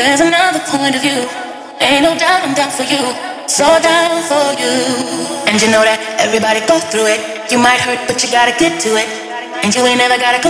There's another point of view. Ain't no doubt I'm down for you. So down for you. And you know that everybody go through it. You might hurt, but you gotta get to it. And you ain't never gotta